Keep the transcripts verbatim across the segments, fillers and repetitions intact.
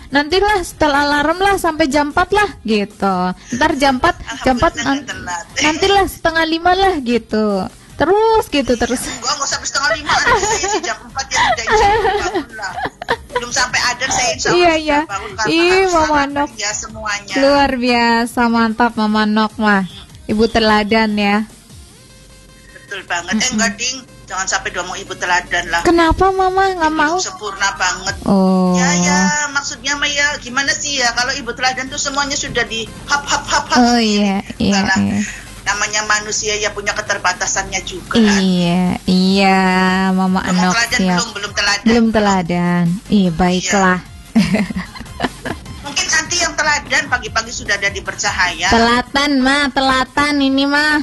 nantilah setelah alarm lah sampai jam empat lah gitu. Ntar jam empat, jam empat nan- nantilah setengah lima lah gitu. Terus gitu terus. Enggak, enggak sampai setengah lima, saya di jam empat ya udah insya Allah bangun lah. Belum sampai adzan saya insya Allah Iya iya. Ih, Mama Nok. Ya semuanya. Luar biasa, mantap Mama Nok mah. Ibu teladan ya. Betul banget. Eh enggak ding, jangan sampai dia mau ibu teladan lah. Kenapa Mama nggak Ibu mau? sempurna banget. Oh. Ya ya, maksudnya mah ya gimana sih ya kalau ibu teladan tuh semuanya sudah di hap hap hap hap. Oh iya iya. Enggak lah. iya. Namanya manusia ya punya keterbatasannya juga. Iya, iya, Mama Belum Anok teladan, siap. belum belum teladan. Belum teladan. Iya, baiklah. Mungkin nanti yang teladan pagi-pagi sudah ada di bercahaya. Telatan mah, telatan ini mah.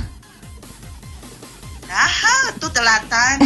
Nah, tuh telatan.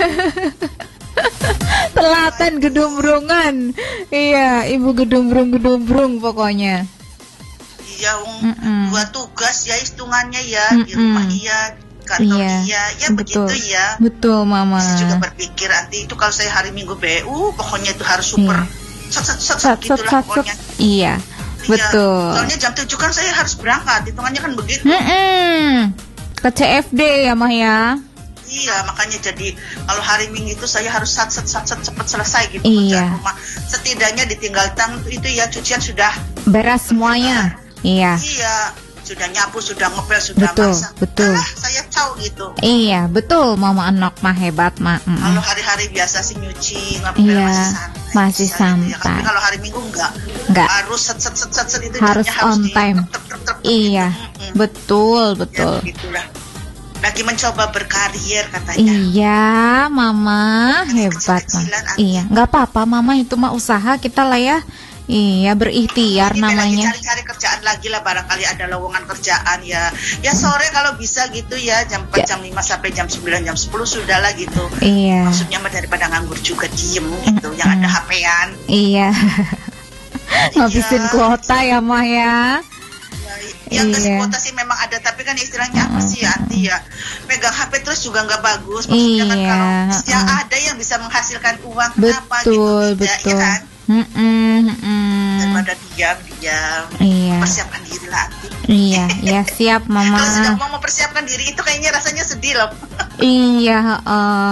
Telatan gedumbrungan. Iya, Ibu gedumbrung-gedumbrung pokoknya. Iya, um, Mm-mm. buat tugas ya hitungannya ya di Mm-mm. rumah iya, di kantor Iya, iya, ya betul. begitu ya. Betul, Mama. Saya juga berpikir nanti itu kalau saya hari Minggu B U, pokoknya itu harus super Iya. sat sat sat, Sat, sat sat, gitulah sat, sat. pokoknya. Iya, Iya, betul. soalnya jam tujuh kan saya harus berangkat, hitungannya kan begitu. Mm-mm. Ke C F D ya, Mah ya. Iya, makanya jadi kalau hari Minggu itu saya harus sat sat sat sat cepat selesai gitu Iya. kerjaan rumah. Setidaknya ditinggal tang itu ya cucian sudah. Beres semuanya. Iya. Iya, sudah nyapu, sudah ngepel, sudah Betul, masak. betul. Alah, saya tahu gitu. Iya, betul Mama Anok mah hebat mah. Mm-mm. Kalau hari-hari biasa sih nyuci, ngepel Iya, masih santai. masih bisa gitu ya. santai. Tapi kalau hari Minggu enggak. Enggak. Harus set set set set, set itu Harus jamnya on di- time. truk, truk, truk, truk, Iya, gitu. Mm-mm. betul, Ya, betul. begitulah. Lagi mencoba berkarir katanya. Iya, Mama hebat mah. Kecil-kecilan, Anti. Iya, nggak apa-apa Mama, itu mah usaha kita lah ya. Iya, berikhtiar Ini lagi namanya. cari-cari kerjaan lagi lah, barangkali ada lowongan kerjaan ya. Ya sore kalau bisa gitu ya, jam empat, Ya. jam lima sampai jam sembilan, jam sepuluh sudah lah gitu. Iya, Maksudnya mah daripada nganggur juga diem gitu, yang ada H P-an. iya. Ngabisin Iya. kuota ya Mah ya. Yang kasih Iya. kuota sih memang ada, tapi kan istilahnya apa sih ya, Anti ya, megang H P terus juga nggak bagus. Maksudnya kan Iya, kalau ya uh. ada yang bisa menghasilkan uang, kenapa gitu Betul, tidak, betul. ya kan? Mm-mm, mm-mm. Daripada diam-diam, Iya. persiapkan diri lah, Anti. Iya, ya siap Mama. Kalau sudah mau mempersiapkan diri itu kayaknya rasanya sedih loh. Iya, heeh.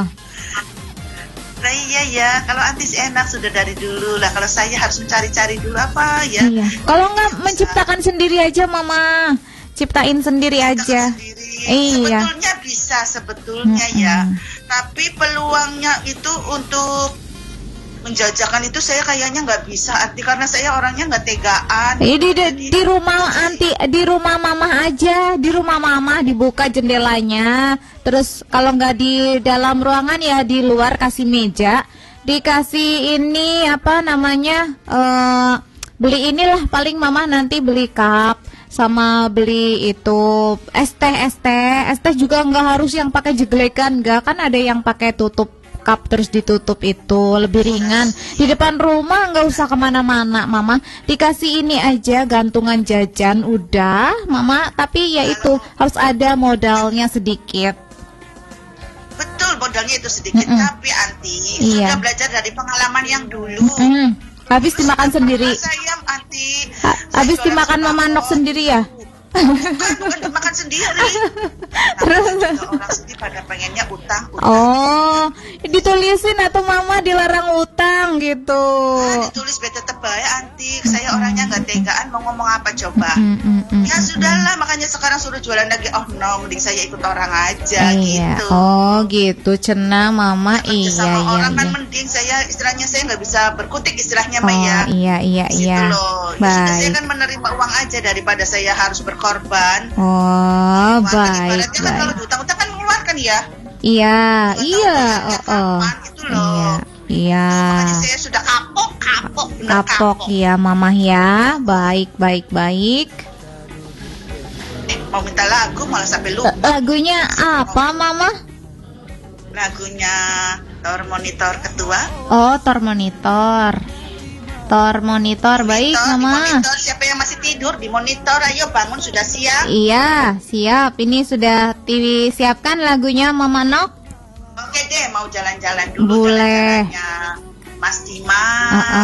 Nah iya ya, kalau Anti sih enak sudah dari dulu lah. Kalau saya harus mencari-cari dulu apa ya. Iya. Kalau nggak menciptakan sendiri aja Mama, ciptain sendiri aja. Sendiri. Iya. Sebetulnya bisa sebetulnya Mm-mm. ya. Tapi peluangnya itu untuk menjajakan itu saya kayaknya nggak bisa, Anti, karena saya orangnya nggak tegaan. Eh, di, di, Jadi- di rumah anti di rumah Mama aja, di rumah Mama dibuka jendelanya. Terus kalau nggak di dalam ruangan ya di luar kasih meja, dikasih ini apa namanya eh beli inilah paling Mama nanti beli cup sama beli itu es teh es teh es teh juga nggak harus yang pakai jeglekan, nggak, kan ada yang pakai tutup cup terus ditutup, itu lebih ringan. Di depan rumah nggak usah kemana-mana Mama, dikasih ini aja gantungan jajan udah Mama. Tapi ya itu harus ada modalnya sedikit. Betul, modalnya itu sedikit. Mm-mm. Tapi Anti Iya. sudah belajar dari pengalaman yang dulu. Mm. Habis dimakan sendiri. Saya Anti. Ha- saya habis jualan dimakan Mama sembako. Nok sendiri ya. Bukan, bukan dimakan sendiri. Terus? Nah, juga orang sendiri pada pengennya utang, utang. Oh, ditulisin atau Mama dilarang utang gitu. Nah, ditulis beda tebal ya, Anti. Saya orangnya nggak tegaan mau ngomong apa coba. Mm, mm, mm, Ya mm, sudahlah, makanya sekarang suruh jualan lagi. Oh no, mending saya ikut orang aja Iya. gitu. Oh gitu, cenah Mama. Kerja Iya, sama iya, orang kan iya. mending saya istilahnya saya nggak bisa berkutik istilahnya Oh Mbak ya. iya, iya, Gitu iya. loh. Ya sudah, saya Baik. kan menerima uang aja daripada saya harus berkorban. Oh, Uang kan baik, ibaratnya kan kalau baik. diutang-utang kan mengeluarkan ya. Iya, Nggak tahu iya, bayarnya oh, oh. kapan, gitu loh. Iya, iya. Makanya saya sudah kapok, kapok, benar Kapok ya Mama ya. Baik, baik, baik. Eh, mau minta lagu malah sampai Eh, lupa. Lagunya apa Mama? Lagunya Tor Monitor Ketua. Oh, Tor Monitor. Tor Monitor, baik Monitor, di Mama. monitor, siapa yang masih tidur di monitor, ayo bangun, sudah siap. Iya, siap. Ini sudah disiapkan lagunya Mama Nok. Oke deh, mau jalan-jalan dulu. Boleh. Jalan-jalannya Mas Dimas. Uh-uh.